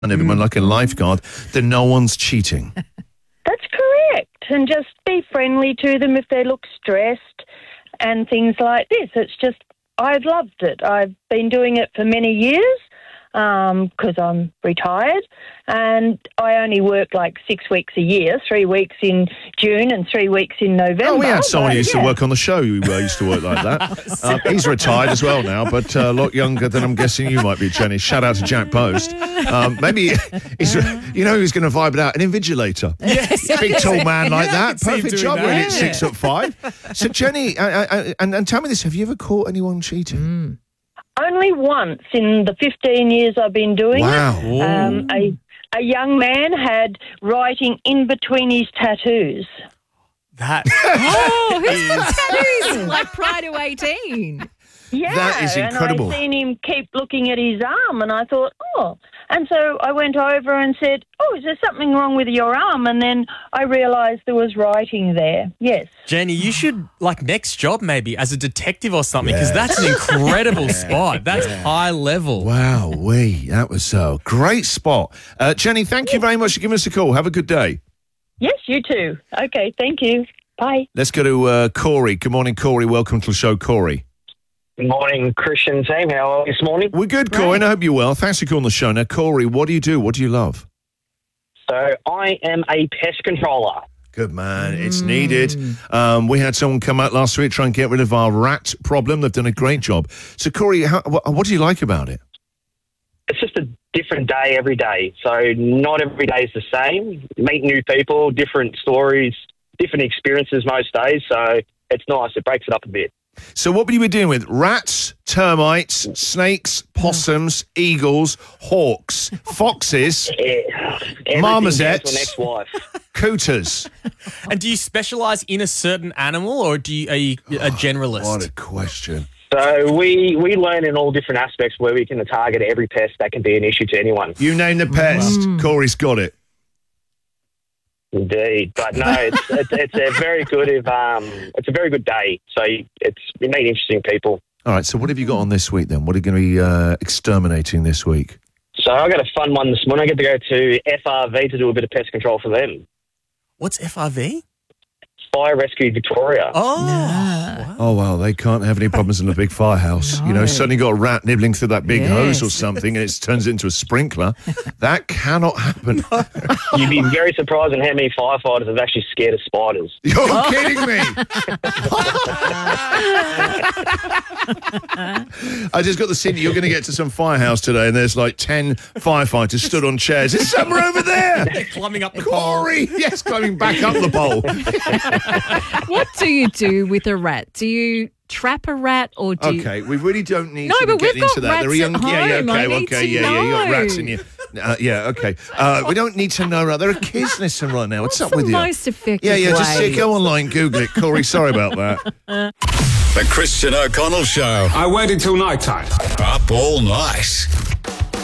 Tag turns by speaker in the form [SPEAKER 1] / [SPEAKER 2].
[SPEAKER 1] and everyone like a lifeguard, then no one's cheating.
[SPEAKER 2] That's correct. And just be friendly to them if they look stressed and things like this. It's just, I've loved it. I've been doing it for many years because I'm retired, and I only work like 6 weeks a year, 3 weeks in June and 3 weeks in November.
[SPEAKER 1] Oh, we had someone who used to work on the show who used to work like that. He's retired as well now, but a lot younger than I'm guessing you might be, Jenny. Shout out to Jack Post. Maybe he's going to vibe it out, an invigilator.
[SPEAKER 3] Yes.
[SPEAKER 1] Big tall man like that.
[SPEAKER 3] see him
[SPEAKER 1] Perfect
[SPEAKER 3] doing
[SPEAKER 1] job
[SPEAKER 3] that.
[SPEAKER 1] when it's 6'5". So Jenny, and tell me this, have you ever caught anyone cheating?
[SPEAKER 2] Only once in the 15 years I've been doing
[SPEAKER 1] it.
[SPEAKER 2] A young man had writing in between his tattoos.
[SPEAKER 3] That
[SPEAKER 4] who's got tattoos? Like prior to 18.
[SPEAKER 2] Yeah,
[SPEAKER 1] That is incredible.
[SPEAKER 2] And I seen him keep looking at his arm, and I thought, oh. And so I went over and said, oh, is there something wrong with your arm? And then I realised there was writing there. Yes.
[SPEAKER 3] Jenny, you should, next job maybe, as a detective or something, because that's an incredible spot. That's high level.
[SPEAKER 1] Wow, that was a great spot. Jenny, thank you very much for giving us a call. Have a good day.
[SPEAKER 2] Yes, you too. Okay, thank you. Bye.
[SPEAKER 1] Let's go to Corey. Good morning, Corey. Welcome to the show, Corey.
[SPEAKER 5] Good morning, Christian team. How are you this morning?
[SPEAKER 1] We're good, Corey, and I hope you're well. Thanks for calling the show. Now, Corey, what do you do? What do you love?
[SPEAKER 5] So I am a pest controller.
[SPEAKER 1] Good man. It's needed. We had someone come out last week try and get rid of our rat problem. They've done a great job. So, Corey, what do you like about it?
[SPEAKER 5] It's just a different day every day. So not every day is the same. Meet new people, different stories, different experiences most days. So it's nice. It breaks it up a bit.
[SPEAKER 1] So what were you dealing with? Rats, termites, snakes, possums, eagles, hawks, foxes, marmosets,
[SPEAKER 5] ex-wife.
[SPEAKER 1] cooters.
[SPEAKER 3] And do you specialise in a certain animal, or are you a generalist?
[SPEAKER 1] What a question.
[SPEAKER 5] So we learn in all different aspects where we can target every pest that can be an issue to anyone.
[SPEAKER 1] You name the pest. Corey's got it.
[SPEAKER 5] Indeed, but no, it's a very good it's a very good day. So we meet interesting people.
[SPEAKER 1] All right, so what have you got on this week then? What are you going to be exterminating this week?
[SPEAKER 5] So I got a fun one this morning. I get to go to FRV to do a bit of pest control for them.
[SPEAKER 3] What's FRV?
[SPEAKER 5] Fire Rescue Victoria.
[SPEAKER 1] Oh, well, they can't have any problems in a big firehouse.
[SPEAKER 4] No.
[SPEAKER 1] You know, suddenly got a rat nibbling through that big hose or something and it turns into a sprinkler. That cannot happen.
[SPEAKER 5] You'd be very surprised at how many firefighters have actually scared of spiders.
[SPEAKER 1] You're kidding me. I just got the scene. You're going to get to some firehouse today and there's like 10 firefighters stood on chairs. There's somewhere over there.
[SPEAKER 3] Climbing up the pole.
[SPEAKER 1] Corey. Yes, climbing back up the pole.
[SPEAKER 4] What do you do with a rat? Do you trap a rat or do you...
[SPEAKER 1] Okay, we really don't need
[SPEAKER 4] No,
[SPEAKER 1] to
[SPEAKER 4] but
[SPEAKER 1] get
[SPEAKER 4] we've got
[SPEAKER 1] into that.
[SPEAKER 4] rats at home. I need to
[SPEAKER 1] You got
[SPEAKER 4] know.
[SPEAKER 1] rats in you. Okay. We don't need to know. There are kids listening right now. What's up
[SPEAKER 4] the
[SPEAKER 1] with you?
[SPEAKER 4] most effective
[SPEAKER 1] Just
[SPEAKER 4] way?
[SPEAKER 1] go online, Google it. Corey, sorry about that.
[SPEAKER 6] The Christian O'Connell Show.
[SPEAKER 7] I waited till night time.
[SPEAKER 6] Up all night.